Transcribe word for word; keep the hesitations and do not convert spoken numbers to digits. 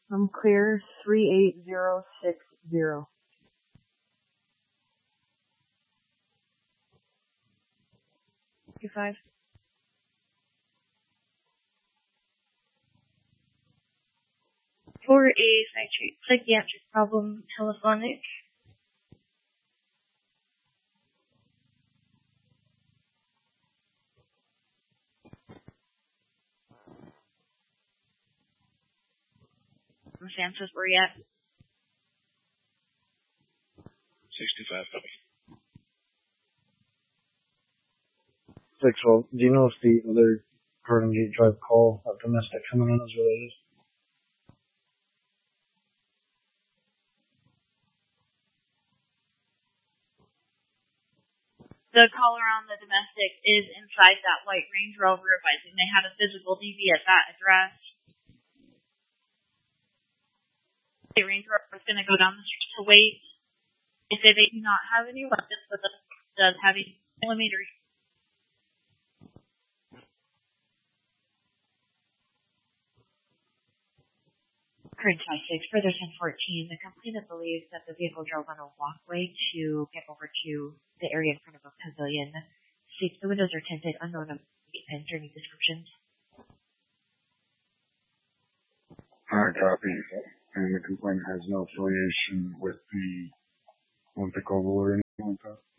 I'm clear, three eight zero six zero. Two five. For a psychi- psychiatric problem, telephonic. Circumstances were yet. sixty-five, copy. six twelve, do you know if the other Garden Gate Drive call of domestic coming in is related? The caller on the domestic is inside that white Range Rover, advising they had a physical D V at that address. The Range Rover is going to go down the street to wait. They say they do not have any weapons, but the does have a millimeter. Current five six, further ten fourteen, the complainant believes that the vehicle drove on a walkway to get over to the area in front of a pavilion. States the windows are tinted, unknown and journey descriptions. Hard copy. And the complainant has no affiliation with the Olympic Oval or anything like that.